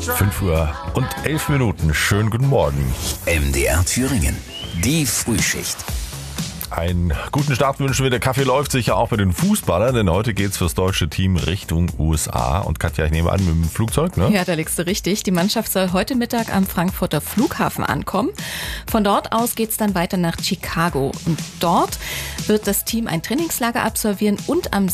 5:11 Uhr. Schönen guten Morgen. MDR Thüringen. Die Frühschicht. Einen guten Start wünschen wir. Der Kaffee läuft sicher auch bei den Fußballern, denn heute geht's fürs deutsche Team Richtung USA. Und Katja, ich nehme an, mit dem Flugzeug, ne? Ja, da liegst du richtig. Die Mannschaft soll heute Mittag am Frankfurter Flughafen ankommen. Von dort aus geht's dann weiter nach Chicago. Und dort wird das Team ein Trainingslager absolvieren und am